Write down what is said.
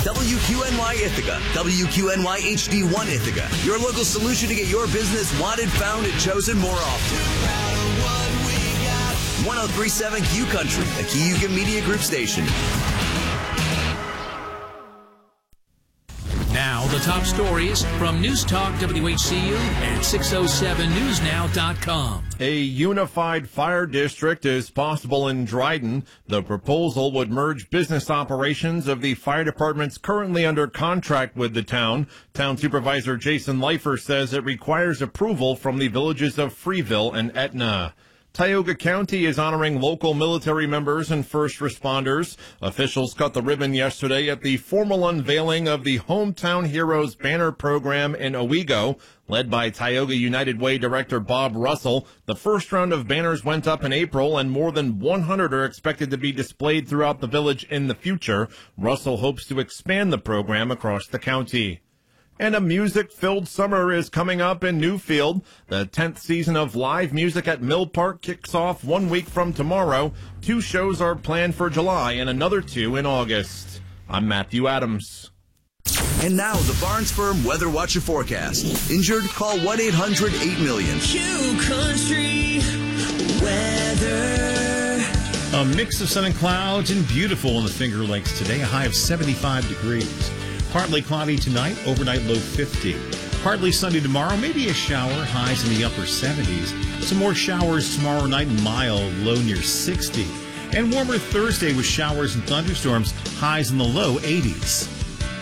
WQNY Ithaca, WQNY HD1 Ithaca, your local solution to get your business wanted, found, and chosen more often. 1037 Q Country, a Kiyuka Media Group station. Now, the top stories from News Talk WHCU and 607newsnow.com. A unified fire district is possible in Dryden. The proposal would merge business operations of the fire departments currently under contract with the town. Town Supervisor Jason Leifer says it requires approval from the villages of Freeville and Etna. Tioga County is honoring local military members and first responders. Officials cut the ribbon yesterday at the formal unveiling of the Hometown Heroes banner program in Owego. Led by Tioga United Way Director Bob Russell, the first round of banners went up in April, and more than 100 are expected to be displayed throughout the village in the future. Russell hopes to expand the program across the county. And a music-filled summer is coming up in Newfield. The 10th season of live music at Mill Park kicks off 1 week from tomorrow. 2 shows are planned for July and another 2 in August. I'm Matthew Adams. And now, the Barnes Firm Weather Watcher forecast. Injured? Call 1-800-8-million. Q Country weather. A mix of sun and clouds and beautiful in the Finger Lakes today. A high of 75 degrees. Partly cloudy tonight, overnight low 50. Partly sunny tomorrow, maybe a shower, highs in the upper 70s. Some more showers tomorrow night, mild, low near 60. And warmer Thursday with showers and thunderstorms, highs in the low 80s.